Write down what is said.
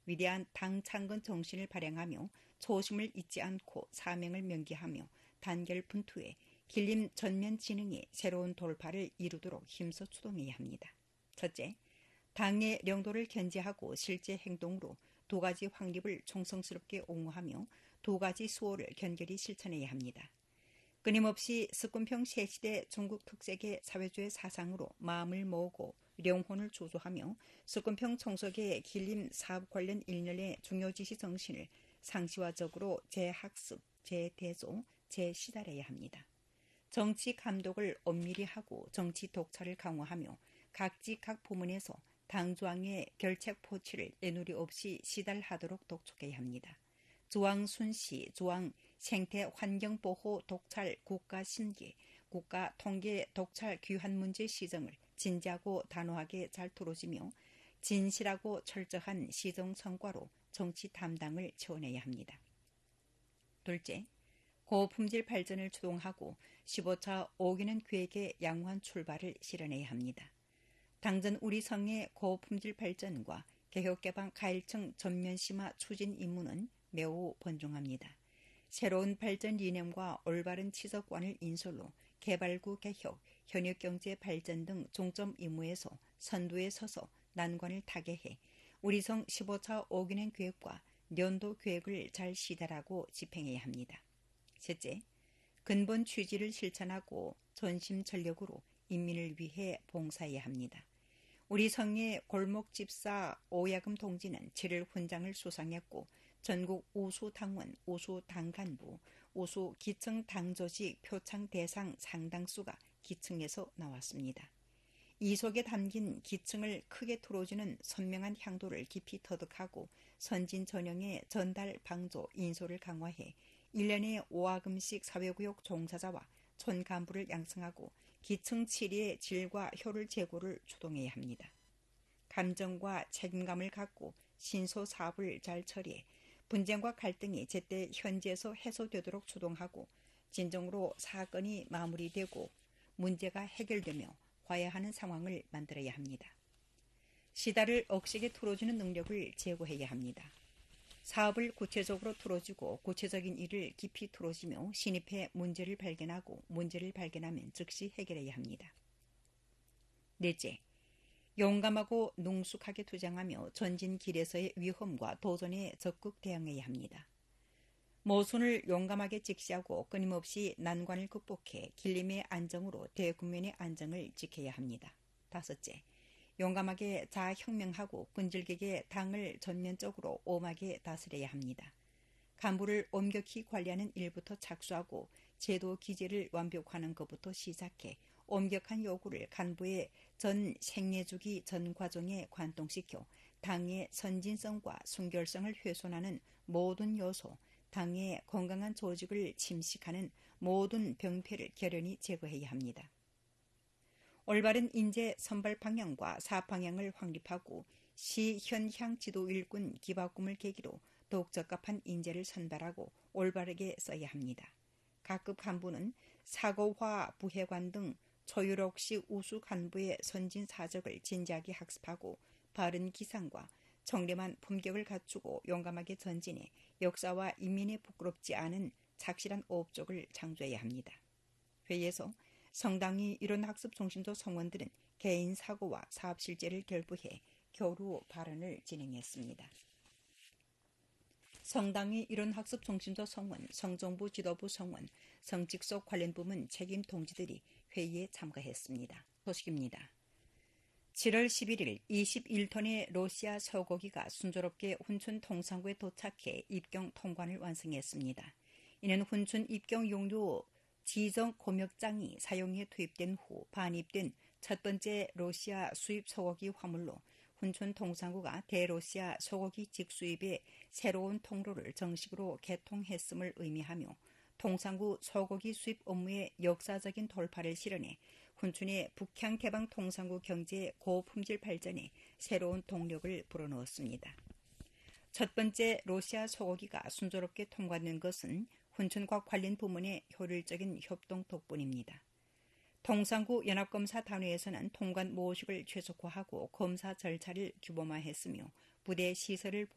위대한 당 창건 정신을 발행하며 초심을 잊지 않고 사명을 명기하며 단결 분투해 길림 전면 진흥의 새로운 돌파를 이루도록 힘써 추동해야 합니다. 첫째, 당의 명도를 견지하고 실제 행동으로 두 가지 확립을 총성스럽게 옹호하며 두 가지 수호를 견결히 실천해야 합니다. 끊임없이 스쿰평 새시대 중국 특색의 사회주의 사상으로 마음을 모으고 영혼을 조소하며 스쿰평 청소계의 길림 사업 관련 일련의 중요 지시 정신을 상시화적으로 재학습, 재대조, 재시달해야 합니다. 정치 감독을 엄밀히 하고 정치 독차를 강화하며 각지 각 부문에서 당조항의 결책 포치를 애누리 없이 시달하도록 독촉해야 합니다. 조항 순시, 조항 생태 환경 보호 독찰 국가 신기, 국가 통계 독찰 귀환 문제 시정을 진지하고 단호하게 잘 두루지며 진실하고 철저한 시정 성과로 정치 담당을 채워내야 합니다. 둘째, 고품질 발전을 추동하고 15차 5기는 계획의 양호한 출발을 실현해야 합니다. 당전 우리 성의 고품질 발전과 개혁개방 가일청 전면 심화 추진 임무는 매우 번중합니다. 새로운 발전理念과 올바른 치석관을 인솔로 개발구 개혁, 현역경제 발전 등 종점 임무에서 선두에 서서 난관을 타개해 우리 성 15차 5기는 계획과 연도 계획을 잘 시달하고 집행해야 합니다. 셋째, 근본 취지를 실천하고 전심전력으로 인민을 위해 봉사해야 합니다. 우리 성의 골목집사 오야금 동지는 7일 훈장을 수상했고 전국 우수당원, 우수당간부, 우수기층당조직 표창 대상 상당수가 기층에서 나왔습니다. 이 속에 담긴 기층을 크게 틀어주는 선명한 향도를 깊이 터득하고 선진 전형의 전달 방조 인솔을 강화해 1년에 5화금씩 사회구역 종사자와 촌간부를 양성하고 기층 치리의 질과 효율 제고를 주동해야 합니다. 감정과 책임감을 갖고 신소 사업을 잘 처리해 분쟁과 갈등이 제때 현지에서 해소되도록 주동하고 진정으로 사건이 마무리되고 문제가 해결되며 화해하는 상황을 만들어야 합니다. 시달을 억세게 틀어주는 능력을 제고해야 합니다. 사업을 구체적으로 틀어주고 구체적인 일을 깊이 틀어주며 신입해 문제를 발견하고 문제를 발견하면 즉시 해결해야 합니다. 넷째, 용감하고 능숙하게 투쟁하며 전진 길에서의 위험과 도전에 적극 대응해야 합니다. 모순을 용감하게 직시하고 끊임없이 난관을 극복해 길림의 안정으로 대국민의 안정을 지켜야 합니다. 다섯째, 용감하게 자혁명하고 끈질기게 당을 전면적으로 엄하게 다스려야 합니다. 간부를 엄격히 관리하는 일부터 착수하고 제도 기제를 완벽화하는 것부터 시작해 엄격한 요구를 간부의 전 생애주기 전 과정에 관통시켜 당의 선진성과 순결성을 훼손하는 모든 요소, 당의 건강한 조직을 침식하는 모든 병폐를 결연히 제거해야 합니다. 올바른 인재 선발 방향과 사업 방향을 확립하고 시 현향 지도 일꾼 기바꿈을 계기로 더욱 적합한 인재를 선발하고 올바르게 써야 합니다. 각급 간부는 사고화 부회관 등 초유력식 우수 간부의 선진 사적을 진지하게 학습하고 바른 기상과 정렴한 품격을 갖추고 용감하게 전진해 역사와 인민에 부끄럽지 않은 착실한 업적을 창조해야 합니다. 회의에서 성당이 이런 학습 중심도 성원들은 개인 사고와 사업 실제를 결부해 교류 발언을 진행했습니다. 성당이 이런 학습 중심도 성원, 성정부 지도부 성원, 성직속 관련 부문 책임 동지들이 회의에 참가했습니다. 소식입니다. 7월 11일 21톤의 러시아 소고기가 순조롭게 훈춘 통상구에 도착해 입경 통관을 완성했습니다. 이는 훈춘 입경 용료 지정 공역장이 사용에 투입된 후 반입된 첫 번째 러시아 수입 소고기 화물로 훈춘 통상구가 대러시아 소고기 직수입의 새로운 통로를 정식으로 개통했음을 의미하며 통상구 소고기 수입 업무의 역사적인 돌파를 실현해 훈춘의 북향 개방 통상구 경제의 고품질 발전에 새로운 동력을 불어넣었습니다. 첫 번째 러시아 소고기가 순조롭게 통과된 것은 훈춘과 관련 부문의 효율적인 협동 덕분입니다. 통상구 연합검사 단위에서는 통관 모식을 최적화하고 검사 절차를 규범화했으며 부대 시설을